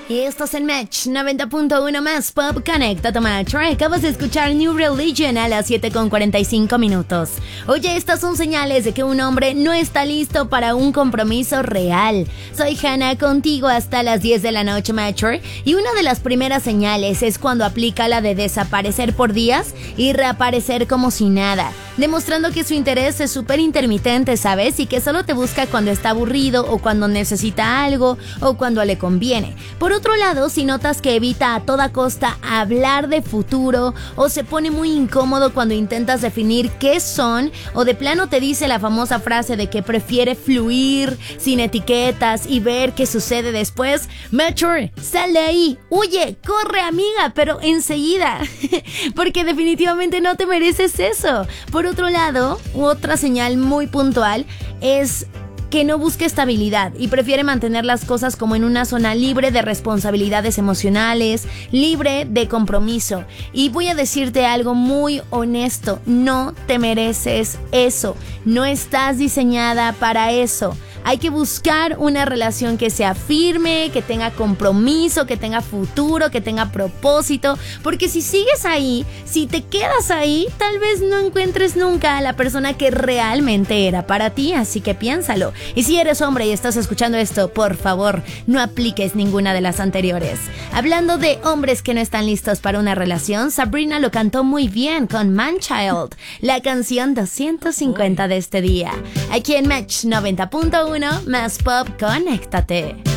Y estás en Match 90.1 más Pop. Conecta tu Match. Acabas de escuchar New Religion a las 7:45 minutos. Oye, estas son señales de que un hombre no está listo para un compromiso real. Soy Hannah, contigo hasta las 10 de la noche, Matcher. Y una de las primeras señales es cuando aplica la de desaparecer por días y reaparecer como si nada, demostrando que su interés es súper intermitente, ¿sabes? Y que solo te busca cuando está aburrido o cuando necesita algo o cuando le conviene. Por otro lado, si notas que evita a toda costa hablar de futuro o se pone muy incómodo cuando intentas definir qué son, o de plano te dice la famosa frase de que prefiere fluir sin etiquetas y ver qué sucede después, Mature, sal de ahí, huye, corre amiga, pero enseguida, porque definitivamente no te mereces eso. Por otro lado, otra señal muy puntual es que no busque estabilidad y prefiere mantener las cosas como en una zona libre de responsabilidades emocionales, libre de compromiso. Y voy a decirte algo muy honesto, no te mereces eso, no estás diseñada para eso. Hay que buscar una relación que sea firme, que tenga compromiso, que tenga futuro, que tenga propósito, porque si sigues ahí, si te quedas ahí, tal vez no encuentres nunca a la persona que realmente era para ti, así que piénsalo. Y si eres hombre y estás escuchando esto, por favor, no apliques ninguna de las anteriores. Hablando de hombres que no están listos para una relación, Sabrina lo cantó muy bien con Manchild, la canción 250 de este día. Aquí en Match 90.1 más Pop, conéctate.